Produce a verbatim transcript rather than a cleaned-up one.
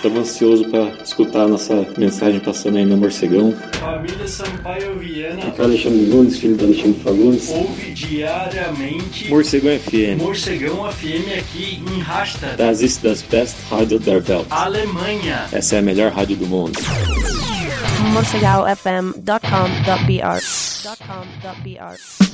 Estamos ansiosos para escutar a nossa mensagem passando aí no Morcegão. Família Sampaio Viana. Aqui é o Alexandre Nunes, filho do Alexandre Fagundes. Ouve diariamente Morcegão F M. Morcegão F M aqui em Rastatt. Das ist das best Radio der Welt. Alemanha. Essa é a melhor rádio do mundo. morcegão f m ponto com ponto b r